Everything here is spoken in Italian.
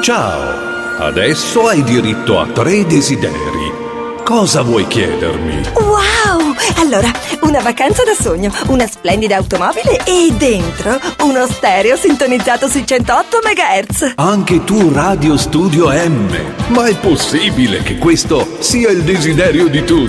Ciao, adesso hai diritto a 3 desideri. Cosa vuoi chiedermi? Wow! Allora, una vacanza da sogno, una splendida automobile e dentro uno stereo sintonizzato sui 108 MHz. Anche tu Radio Studio M. Ma è possibile che questo sia il desiderio di tutti?